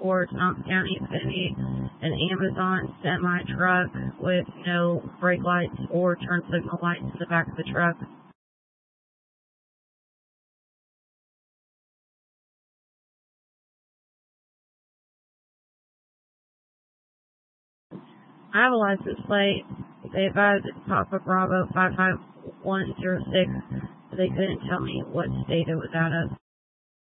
towards Knox County, Mississippi, an Amazon semi-truck with no brake lights or turn signal lights in the back of the truck. I have a license plate. They advised it's Papa Bravo 55106. They couldn't tell me what state it was out of.